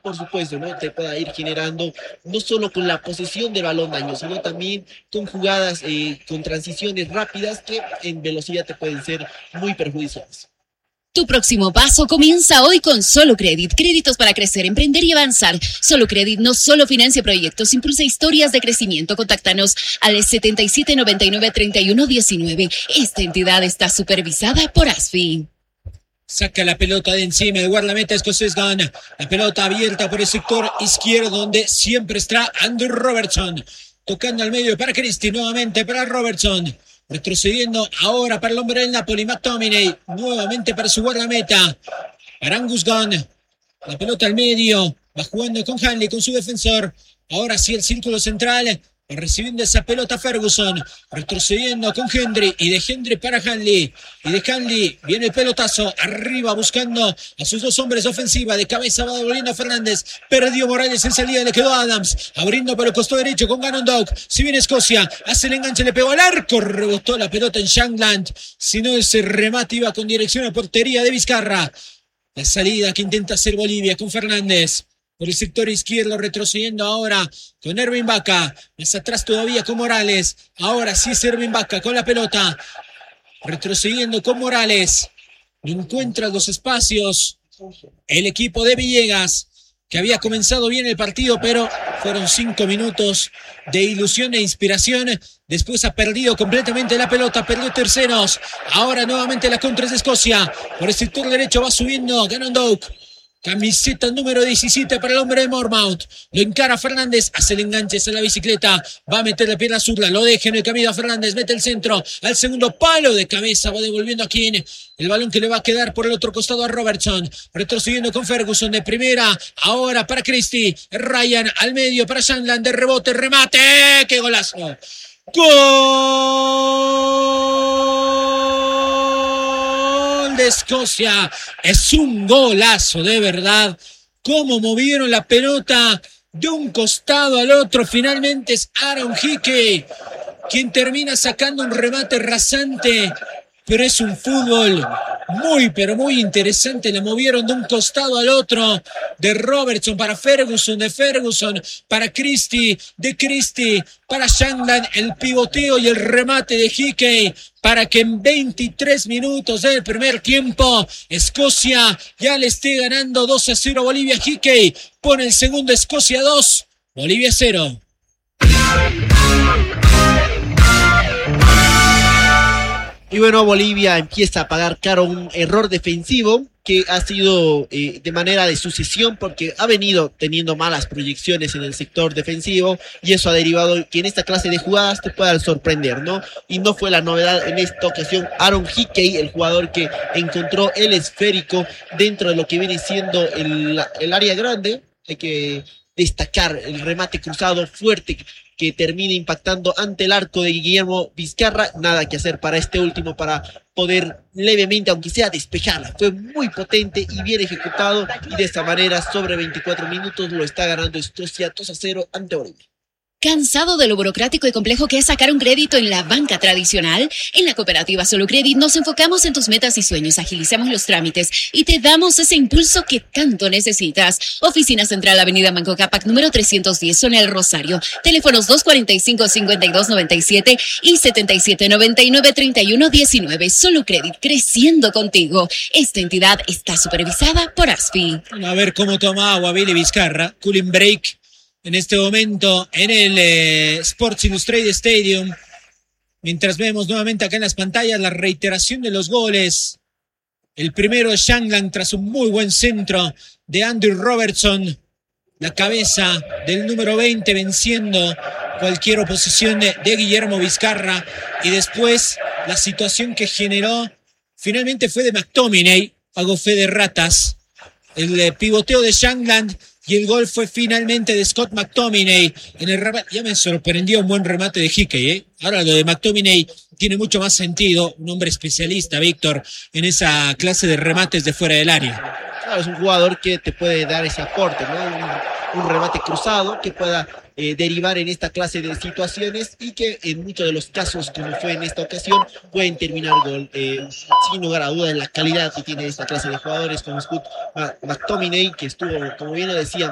por supuesto, ¿no? Te pueda ir generando no solo con la posesión del balón daño, sino también con jugadas, con transiciones rápidas que en velocidad te pueden ser muy perjudiciales. Tu próximo paso comienza hoy con Solo Credit. Créditos para crecer, emprender y avanzar. Solo Credit no solo financia proyectos, impulsa historias de crecimiento. Contáctanos al 7799-3119. Esta entidad está supervisada por ASFI. Saca la pelota de encima, el guardameta escocés gana. La pelota abierta por el sector izquierdo, donde siempre está Andrew Robertson. Tocando al medio para Christie, nuevamente para Robertson. Retrocediendo ahora para el hombre del Napoli, McTominay. Nuevamente para su guardameta, para Angus Gunn. La pelota al medio, va jugando con Hanley, con su defensor. Ahora sí el círculo central, recibiendo esa pelota Ferguson, retrocediendo con Hendry, y de Hendry para Hanley, y de Hanley viene el pelotazo, arriba buscando a sus dos hombres ofensiva, de cabeza va devolviendo a Fernández, perdió Morales en salida, le quedó Adams, abriendo por el costado derecho con Gannon Doug, si viene Escocia, hace el enganche, le pegó al arco, rebotó la pelota en Shankland, si no ese remate iba con dirección a portería de Vizcarra. La salida que intenta hacer Bolivia con Fernández. Por el sector izquierdo, retrocediendo ahora con Ervin Vaca. Más atrás todavía con Morales. Ahora sí es Ervin Vaca con la pelota. Retrocediendo con Morales. Encuentra los espacios el equipo de Villegas, que había comenzado bien el partido, pero fueron 5 minutos de ilusión e inspiración. Después ha perdido completamente la pelota, perdió terceros. Ahora nuevamente la contra es de Escocia. Por el sector derecho va subiendo Gannon Doug. Camiseta número 17 para el hombre de Bournemouth. Lo encara Fernández, hace el enganche, hace la bicicleta, va a meter la pierna zurda, lo deja en el camino a Fernández, mete el centro al segundo palo, de cabeza va devolviendo a quien el balón que le va a quedar por el otro costado a Robertson, retrocediendo con Ferguson de primera, ahora para Christie, Ryan al medio para Shankland, de rebote, remate, ¡qué golazo! ¡Gol de Escocia! Es un golazo, de verdad. Cómo movieron la pelota de un costado al otro. Finalmente es Aaron Hickey quien termina sacando un remate rasante, pero es un fútbol muy, pero muy interesante. La movieron de un costado al otro, de Robertson para Ferguson, de Ferguson para Christie, de Christie para Shankland, el pivoteo y el remate de Hickey, para que en 23 minutos del primer tiempo Escocia ya le esté ganando 2-0 a Bolivia. Hickey pone el segundo, Escocia 2, Bolivia 0. Y bueno, Bolivia empieza a pagar caro un error defensivo que ha sido de manera de sucesión, porque ha venido teniendo malas proyecciones en el sector defensivo, y eso ha derivado que en esta clase de jugadas te puedan sorprender, ¿no? Y no fue la novedad en esta ocasión. Aaron Hickey, el jugador que encontró el esférico dentro de lo que viene siendo el área grande. Hay que destacar el remate cruzado fuerte que termina impactando ante el arco de Guillermo Vizcarra. Nada que hacer para este último para poder levemente, aunque sea, despejarla. Fue muy potente y bien ejecutado, y de esta manera sobre 24 minutos lo está ganando Escocia 2-0 ante Bolivia. ¿Cansado de lo burocrático y complejo que es sacar un crédito en la banca tradicional? En la cooperativa Solo Credit nos enfocamos en tus metas y sueños, agilizamos los trámites y te damos ese impulso que tanto necesitas. Oficina Central, Avenida Manco Cápac, número 310, zona El Rosario. Teléfonos 245-5297 y 7799-3119. Solo Credit, creciendo contigo. Esta entidad está supervisada por ASFI. A ver cómo toma agua Billy Vizcarra. Cooling break en este momento en el Sports Illustrated Stadium, mientras vemos nuevamente acá en las pantallas la reiteración de los goles. El primero es Shankland tras un muy buen centro de Andrew Robertson, la cabeza del número 20 venciendo cualquier oposición de Guillermo Vizcarra, y después la situación que generó finalmente fue de McTominay, hago fe de ratas, el pivoteo de Shankland. Y el gol fue finalmente de Scott McTominay. En el remate, ya me sorprendió un buen remate de Hickey, Ahora lo de McTominay tiene mucho más sentido. Un hombre especialista, Víctor, en esa clase de remates de fuera del área. Claro, es un jugador que te puede dar ese aporte, ¿no? Un remate cruzado que pueda derivar en esta clase de situaciones, y que en muchos de los casos, como fue en esta ocasión, pueden terminar gol. Sin lugar a duda, en la calidad que tiene esta clase de jugadores como Scott McTominay, que estuvo, como bien lo decía,